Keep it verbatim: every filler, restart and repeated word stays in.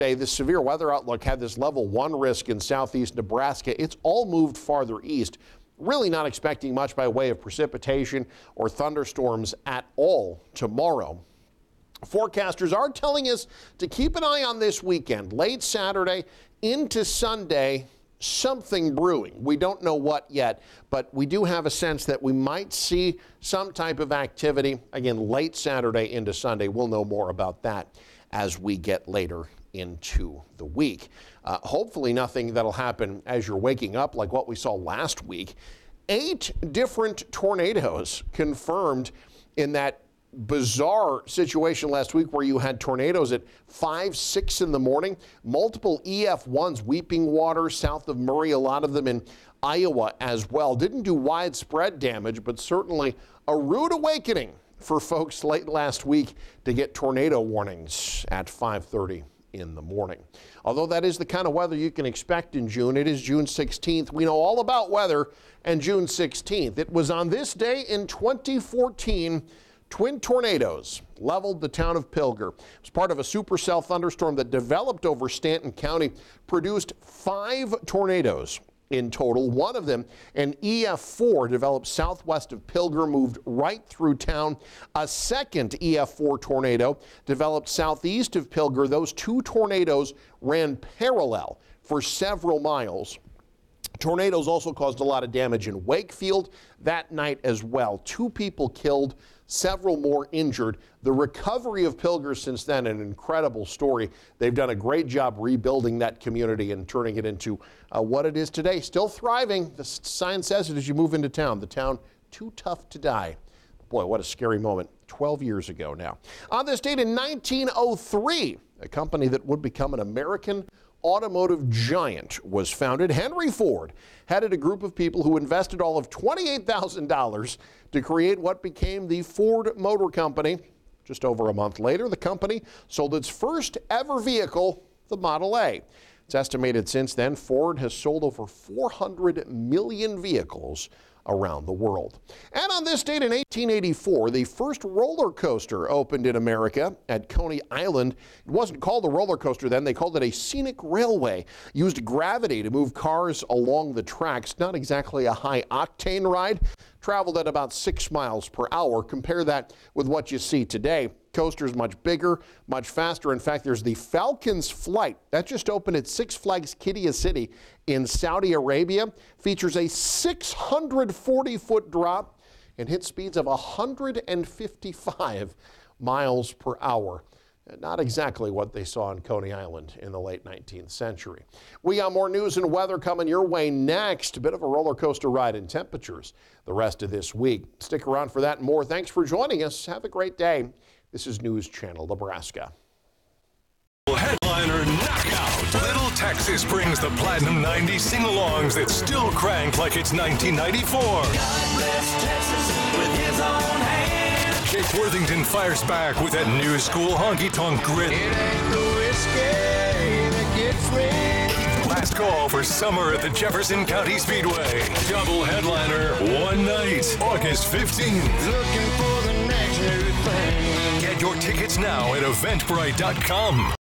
The severe weather outlook had this level one risk in southeast Nebraska. It's all moved farther east. Really not expecting much by way of precipitation or thunderstorms at all tomorrow. Forecasters are telling us to keep an eye on this weekend, late Saturday into Sunday. Something brewing. We don't know what yet, but we do have a sense that we might see some type of activity again late Saturday into Sunday. We'll know more about that as we get later into the week. Uh, hopefully nothing that'll happen as you're waking up like what we saw last week. Eight different tornadoes confirmed in that bizarre situation last week where you had tornadoes at five, six in the morning, multiple E F ones, Weeping Water, south of Murray, a lot of them in Iowa as well. Didn't do widespread damage, but certainly a rude awakening for folks late last week to get tornado warnings at five thirty in the morning. Although that is the kind of weather you can expect in June. It is June sixteenth. We know all about weather and June sixteenth. It was on this day in twenty fourteen, twin tornadoes leveled the town of Pilger. It was part of a supercell thunderstorm that developed over Stanton County, produced five tornadoes in total. One of them, an E F four, developed southwest of Pilger, moved right through town. A second E F four tornado developed southeast of Pilger. Those two tornadoes ran parallel for several miles. Tornadoes also caused a lot of damage in Wakefield that night as well. Two people killed, several more injured. The recovery of Pilger since then, an incredible story. They've done a great job rebuilding that community and turning it into uh, what it is today. Still thriving. The sign says it as you move into town. The town too tough to die. Boy, what a scary moment. twelve years ago now. On this date in nineteen oh three, a company that would become an American automotive giant was founded. Henry Ford headed a group of people who invested all of twenty-eight thousand dollars to create what became the Ford Motor Company. Just over a month later, the company sold its first ever vehicle, the Model A. It's estimated since then Ford has sold over four hundred million vehicles around the world. And on this date in eighteen eighty-four, the first roller coaster opened in America at Coney Island. It wasn't called a roller coaster then, they called it a scenic railway. Used gravity to move cars along the tracks. Not exactly a high octane ride. Traveled at about six miles per hour. Compare that with what you see today. Coaster's much bigger, much faster. In fact, there's the Falcons Flight. That just opened at Six Flags Qiddiya City in Saudi Arabia. Features a six hundred forty foot drop and hit speeds of one hundred fifty-five miles per hour. Not exactly what they saw on Coney Island in the late nineteenth century. We got more news and weather coming your way next. A bit of a roller coaster ride in temperatures the rest of this week. Stick around for that and more. Thanks for joining us. Have a great day. This is News Channel Nebraska. Headliner knockout. Little Texas brings the Platinum ninety sing-alongs that still crank like it's nineteen ninety-four. God bless Texas with his own hand. Jake Worthington fires back with that new school honky-tonk grit. It ain't the whiskey that gets me. Last call for summer at the Jefferson County Speedway. Double headliner, one night, August fifteenth. Looking for the next new thing. Get your tickets now at eventbrite dot com.